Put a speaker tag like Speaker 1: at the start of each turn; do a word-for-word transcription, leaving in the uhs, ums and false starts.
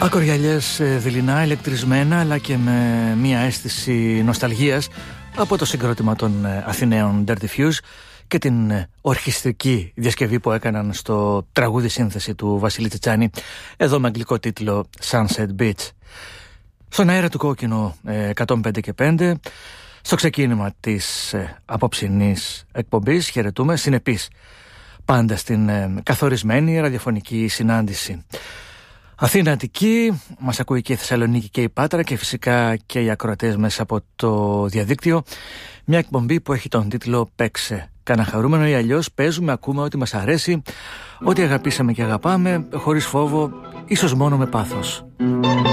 Speaker 1: Ακοριαλιές δειλινά, ηλεκτρισμένα, αλλά και με μια αίσθηση νοσταλγίας από το συγκρότημα των Αθηναίων Dirty Fuse και την ορχιστρική διασκευή που έκαναν στο τραγούδι σύνθεση του Βασίλη Τσιτσάνη, εδώ με αγγλικό τίτλο Sunset Beach. Στον αέρα του Κόκκινο εκατόν πέντε και πέντε, στο ξεκίνημα της απόψινής εκπομπής, χαιρετούμε συνεπείς πάντα στην καθορισμένη ραδιοφωνική συνάντηση. Αθήνα Αττική, μας ακούει και η Θεσσαλονίκη και η Πάτρα και φυσικά και οι ακροατές μέσα από το διαδίκτυο. Μια εκπομπή που έχει τον τίτλο «Παίξε κάνα χαρούμενο» ή αλλιώς παίζουμε, ακούμε ό,τι μας αρέσει, ό,τι αγαπήσαμε και αγαπάμε, χωρίς φόβο, ίσως μόνο με πάθος.